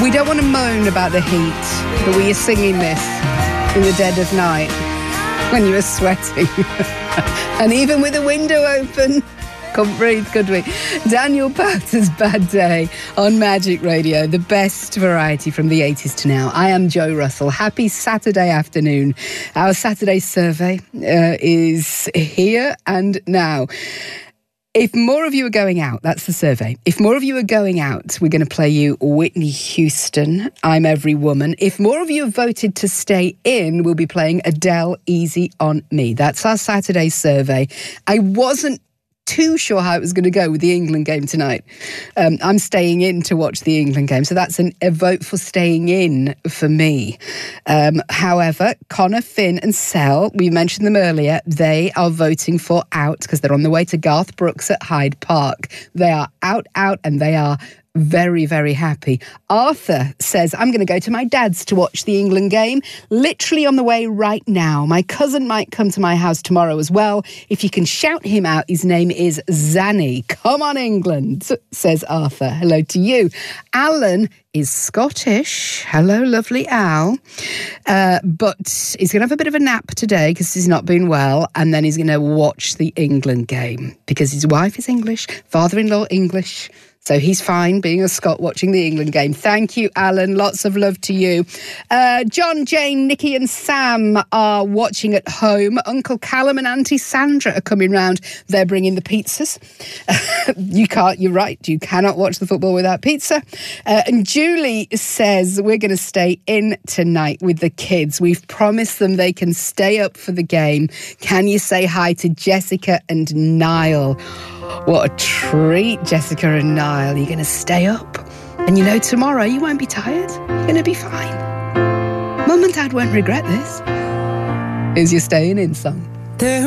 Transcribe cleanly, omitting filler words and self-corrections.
We don't want to moan about the heat, but were you singing this in the dead of night when you were sweating? And even with the window open, couldn't breathe, could we? Daniel Powter's Bad Day on Magic Radio, the best variety from the 80s to now. I am Jo Russell. Happy Saturday afternoon. Our Saturday survey is here and now. If more of you are going out, that's the survey. If more of you are going out, we're going to play you Whitney Houston, I'm Every Woman. If more of you have voted to stay in, we'll be playing Adele, Easy on Me. That's our Saturday survey. I wasn't too sure how it was going to go with the England game tonight. I'm staying in to watch the England game, so that's a vote for staying in for me. However, Connor, Finn and Sel, we mentioned them earlier, they are voting for out because they're on the way to Garth Brooks at Hyde Park. They are out, and they are very, very happy. Arthur says, I'm going to go to my dad's to watch the England game. Literally on the way right now. My cousin might come to my house tomorrow as well. If you can shout him out, his name is Zanny. Come on, England, says Arthur. Hello to you. Alan is Scottish. Hello, lovely Al. But he's going to have a bit of a nap today because he's not been well. And then he's going to watch the England game because his wife is English, father-in-law English. So he's fine being a Scot watching the England game. Thank you, Alan. Lots of love to you. John, Jane, Nikki and Sam are watching at home. Uncle Callum and Auntie Sandra are coming round. They're bringing the pizzas. You're right. You cannot watch the football without pizza. And Julie says, we're going to stay in tonight with the kids. We've promised them they can stay up for the game. Can you say hi to Jessica and Niall? What a treat, Jessica and Niall. You're going to stay up. And you know, tomorrow you won't be tired. You're going to be fine. Mum and Dad won't regret this. Here's your staying in song.